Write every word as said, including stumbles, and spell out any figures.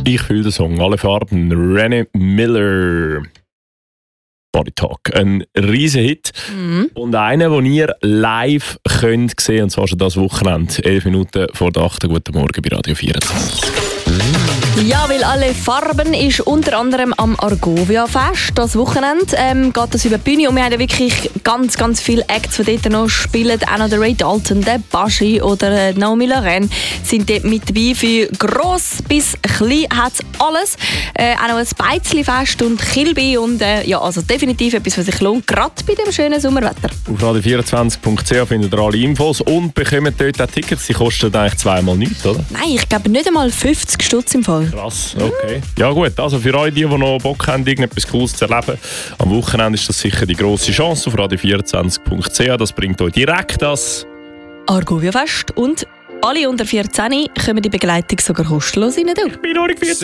Ich fühle den Song. Alle Farben. René Miller. Body Talk. Ein riesen Hit. Mhm. Und einer, den ihr live könnt sehen, und zwar schon das Wochenende. elf Minuten vor der acht. Guten Morgen bei Radio vierundzwanzig. Ja, weil alle Farben ist unter anderem am Argovia-Fest. Das Wochenende ähm, geht das über die Bühne und wir haben ja wirklich ganz, ganz viele Acts, die dort noch spielen. Auch noch der Ray Dalton, der Baschi oder äh, Naomi Loren sind dort mit dabei. Für gross bis klein hat es alles. Äh, auch noch ein Beizli-Fest und Kilby und äh, ja, also definitiv etwas, was sich lohnt, gerade bei dem schönen Sommerwetter. Auf radio vierundzwanzig punkt c h findet ihr alle Infos und bekommt dort auch Tickets. Die kosten eigentlich zweimal nichts, oder? Nein, ich glaube nicht einmal fünfzig Stutz im Fall. Krass, okay. Ja gut, also für alle, die, die noch Bock haben, irgendetwas Cooles zu erleben, am Wochenende ist das sicher die grosse Chance auf radio vierundzwanzig punkt c h. Das bringt euch direkt das Argovia-Fest und alle unter vierzehn kommen die Begleitung sogar kostenlos rein. Ich bin noch nicht vierzehn.